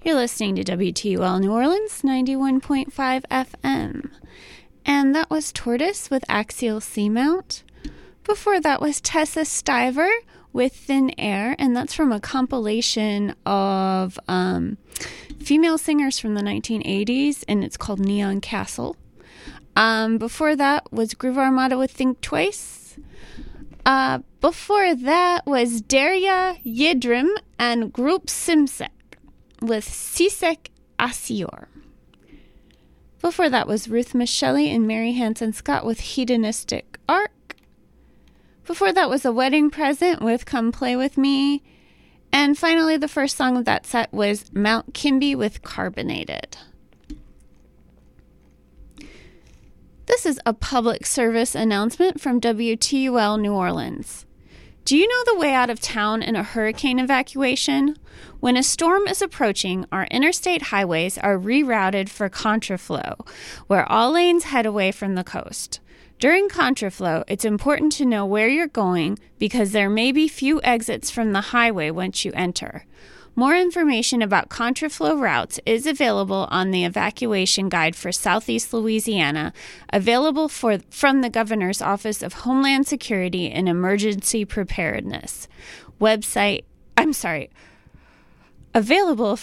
You're listening to WTUL New Orleans, 91.5 FM. And that was Tortoise with Axial Seamount. Before that was Tessa Stiver with Thin Air, and that's from a compilation of female singers from the 1980s, and it's called Neon Castle. Before that was Groove Armada with Think Twice. Before that was Daria Yildirim and Group Simsek with Sisek Asior. Before that was Ruth Michelle and Mary Hanson Scott with Hedonistic Arc. Before that was A Wedding Present with Come Play With Me. And finally, the first song of that set was Mount Kimby with Carbonated. This is a public service announcement from WTUL New Orleans. Do you know the way out of town in a hurricane evacuation? When a storm is approaching, our interstate highways are rerouted for contraflow, where all lanes head away from the coast. During contraflow, it's important to know where you're going because there may be few exits from the highway once you enter. More information about contraflow routes is available on the evacuation guide for Southeast Louisiana, available from the Governor's Office of Homeland Security and Emergency Preparedness. Available